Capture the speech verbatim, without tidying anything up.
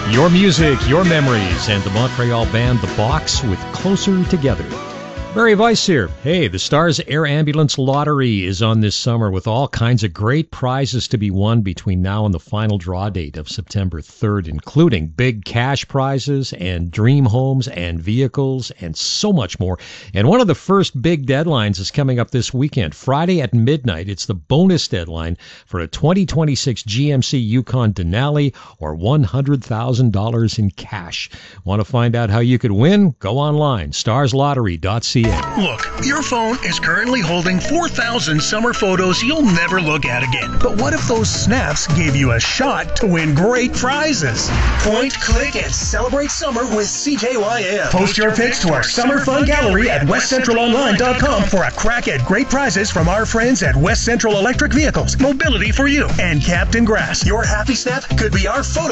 Your music, your memories, and the Montreal band The Box with Closer Together. Barry Weiss here. Hey, the Stars Air Ambulance Lottery is on this summer with all kinds of great prizes to be won between now and the final draw date of September third, including big cash prizes and dream homes and vehicles and so much more. And one of the first big deadlines is coming up this weekend. Friday at midnight, it's the bonus deadline for a twenty twenty-six G M C Yukon Denali or one hundred thousand dollars in cash. Want to find out how you could win? Go online, stars lottery dot c a. Look, your phone is currently holding four thousand summer photos you'll never look at again. But what if those snaps gave you a shot to win great prizes? Point, click, and celebrate summer with C J Y M. Post your pics to our Summer Fun Gallery at west central online dot com for a crack at great prizes from our friends at West Central Electric Vehicles, mobility for you, and Captain Grass. Your happy snap could be our photo